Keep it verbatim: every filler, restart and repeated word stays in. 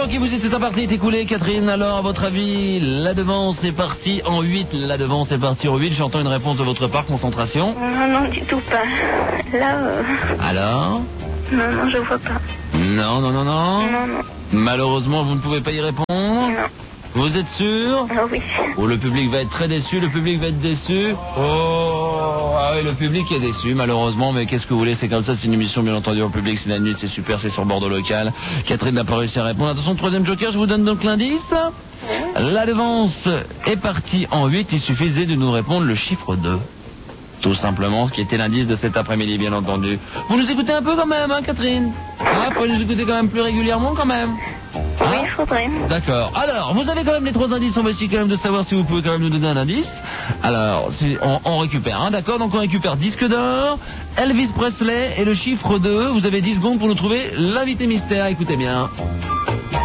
temps qui vous était imparti est écoulé, Catherine. Alors, à votre avis, la devance est partie en huit. La devance est partie en huit. J'entends une réponse de votre part. Concentration. Non, non, du tout pas. Là, euh... Alors? Non, non, je vois pas. Non, non, non, non. Non, non. Malheureusement, vous ne pouvez pas y répondre. Non. Vous êtes sûr? Ah oui. Oh, le public va être très déçu, le public va être déçu. Oh, ah oui, le public est déçu, malheureusement, mais qu'est-ce que vous voulez, c'est comme ça, c'est une émission, bien entendu, en public, c'est la nuit, c'est super, c'est sur Bordeaux local. Catherine n'a pas réussi à répondre. Attention, troisième joker, je vous donne donc l'indice. La devance est partie en huit, il suffisait de nous répondre le chiffre deux. Tout simplement, ce qui était l'indice de cet après-midi, bien entendu. Vous nous écoutez un peu quand même, hein, Catherine? Ah, faut nous écouter quand même plus régulièrement, quand même. Oui, il faudrait. D'accord. Alors, vous avez quand même les trois indices. On va essayer quand même de savoir si vous pouvez quand même nous donner un indice. Alors, c'est- on, on récupère, hein, d'accord? Donc on récupère disque d'or, Elvis Presley et le chiffre deux. Vous avez dix secondes pour nous trouver l'invité mystère. Écoutez bien.